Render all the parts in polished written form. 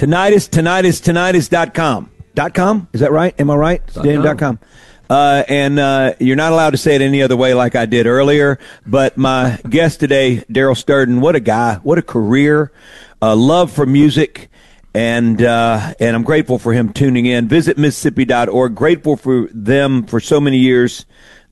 Tinnitus.com. .com? Is that right? Am I right? .com. And you're not allowed to say it any other way like I did earlier. But my guest today, Daryl Sturden, what a guy, what a career, love for music, and I'm grateful for him tuning in. Visit Mississippi.org. Grateful for them for so many years.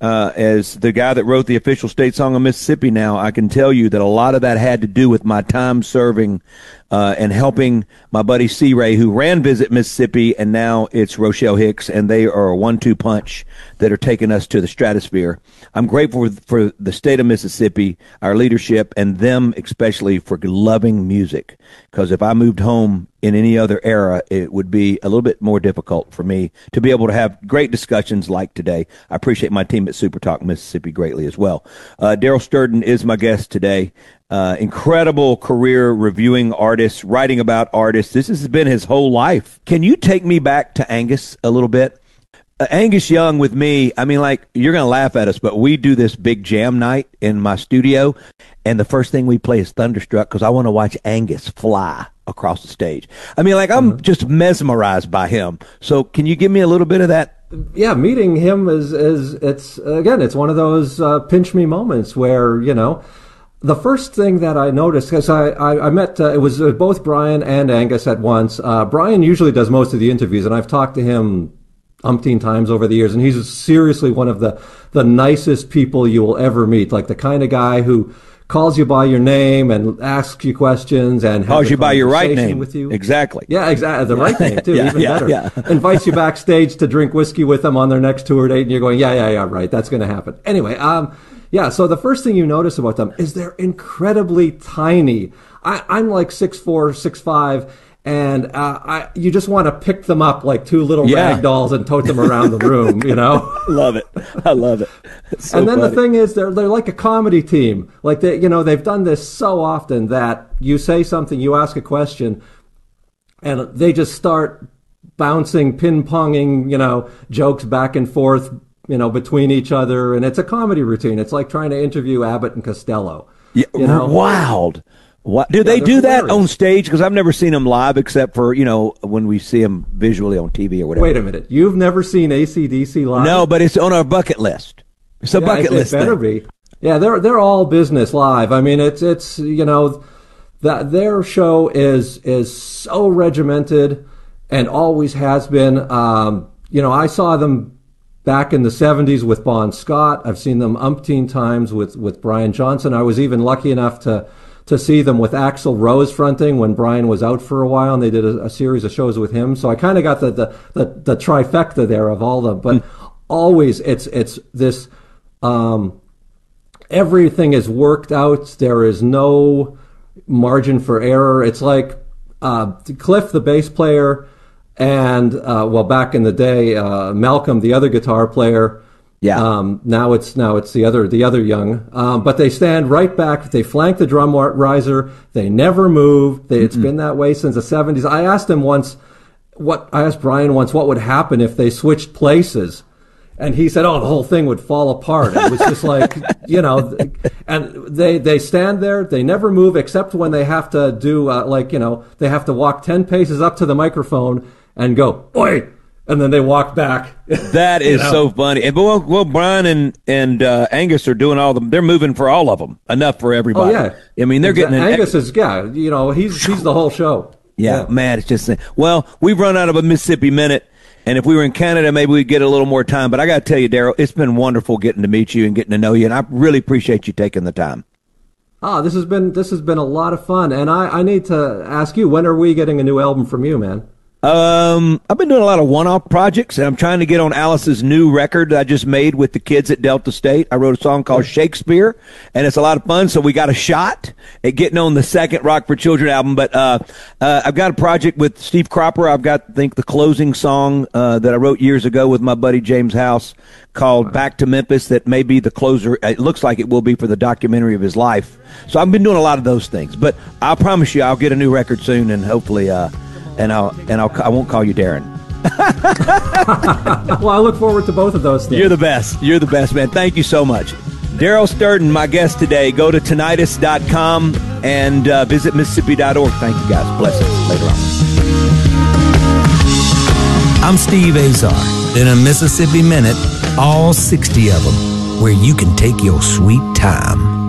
As the guy that wrote the official state song of Mississippi now, I can tell you that a lot of that had to do with my time serving and helping my buddy C. Ray, who ran Visit Mississippi, and now it's Rochelle Hicks, and they are a 1-2 punch that are taking us to the stratosphere. I'm grateful for the state of Mississippi, our leadership, and them especially for loving music, because if I moved home in any other era, it would be a little bit more difficult for me to be able to have great discussions like today. I appreciate my team at Super Talk Mississippi greatly as well. Daryl Sturden is my guest today. Incredible career reviewing artists, writing about artists. This has been his whole life. Can you take me back to Angus a little bit? Angus Young with me, I mean, like, you're going to laugh at us, but we do this big jam night in my studio, and the first thing we play is Thunderstruck because I want to watch Angus fly across the stage. I mean, like, I'm just mesmerized by him. So can you give me a little bit of that? Yeah, meeting him is it's one of those pinch me moments where, you know, the first thing that I noticed, because I met, it was both Brian and Angus at once. Brian usually does most of the interviews, and I've talked to him umpteen times over the years, and he's seriously one of the nicest people you will ever meet, like the kind of guy who calls you by your name and asks you questions and calls you by your right name with you. Exactly. Yeah, exactly. The right name too, even better. Yeah. Invites you backstage to drink whiskey with them on their next tour date, and you're going, yeah, right, that's going to happen. Anyway, yeah, so the first thing you notice about them is they're incredibly tiny. I'm like 6'4", 6'5", and you just want to pick them up like two little rag dolls and tote them around the room, you know? Love it. I love it. So and then funny. the thing is, they're like a comedy team. Like, they've done this so often that you say something, you ask a question, and they just start bouncing, ping-ponging, jokes back and forth, between each other, and it's a comedy routine. It's like trying to interview Abbott and Costello. Yeah, wild. What do they do that on stage? Because I've never seen them live, except for when we see them visually on TV or whatever. Wait a minute, you've never seen AC/DC live? No, but it's on our bucket list. It's a bucket list. It better be. Yeah, they're all business live. I mean, it's that their show is so regimented and always has been. I saw them back in the 70s with Bon Scott. I've seen them umpteen times with Brian Johnson. I was even lucky enough to see them with Axl Rose fronting when Brian was out for a while, and they did a series of shows with him. So I kind of got the trifecta there of all of them. But always it's this, everything is worked out. There is no margin for error. It's like Cliff, the bass player, and back in the day, Malcolm, the other guitar player. Yeah. Now it's the other young. But they stand right back. They flank the drum riser. They never move. It's been that way since the 70s. I asked Brian once what would happen if they switched places. And he said, the whole thing would fall apart. It was just like, and they stand there. They never move except when they have to do, they have to walk 10 paces up to the microphone and go, "Oi!" And then they walk back. That is so funny. And well, Brian and Angus are doing all of them. They're moving for all of them. Enough for everybody. Oh, yeah. I mean, they're getting Angus is, he's the whole show. Yeah, man, it's just, well, we've run out of a Mississippi minute. And if we were in Canada, maybe we'd get a little more time. But I got to tell you, Daryl, it's been wonderful getting to meet you and getting to know you. And I really appreciate you taking the time. This has been a lot of fun. And I need to ask you, when are we getting a new album from you, man? I've been doing a lot of one-off projects, and I'm trying to get on Alice's new record that I just made with the kids at Delta State. I wrote a song called Shakespeare, and it's a lot of fun, so we got a shot at getting on the second Rock for Children album. But I've got a project with Steve Cropper. I've got, I think, the closing song that I wrote years ago with my buddy James House called Back to Memphis that may be the closer. It looks like it will be for the documentary of his life. So I've been doing a lot of those things. But I promise you I'll get a new record soon, and hopefully I won't call you Darren. Well, I look forward to both of those things. You're the best, man. Thank you so much. Daryl Sturden, my guest today. Go to tinnitus.com. and visit Mississippi.org. Thank you, guys. Blessings. Later on. I'm Steve Azar. In a Mississippi Minute, all 60 of them, where you can take your sweet time.